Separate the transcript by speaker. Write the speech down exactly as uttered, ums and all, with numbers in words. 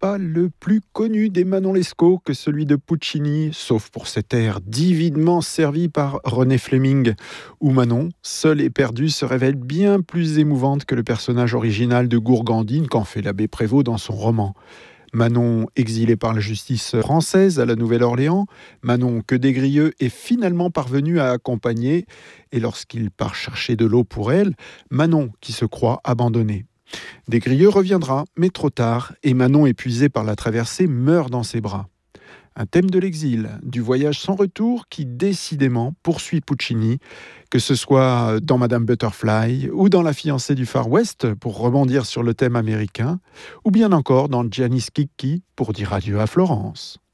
Speaker 1: pas le plus connu des Manon Lescaut que celui de Puccini, sauf pour cet air divinement servi par René Fleming, où Manon, seule et perdue, se révèle bien plus émouvante que le personnage original de Gourgandine qu'en fait l'abbé Prévost dans son roman. Manon exilée par la justice française à la Nouvelle-Orléans, Manon que Des-Grieux est finalement parvenu à accompagner, et lorsqu'il part chercher de l'eau pour elle, Manon qui se croit abandonnée. Des-Grieux reviendra, mais trop tard, et Manon, épuisée par la traversée, meurt dans ses bras. Un thème de l'exil, du voyage sans retour qui décidément poursuit Puccini, que ce soit dans Madame Butterfly ou dans La fiancée du Far West pour rebondir sur le thème américain, ou bien encore dans Gianni Schicchi pour dire adieu à Florence.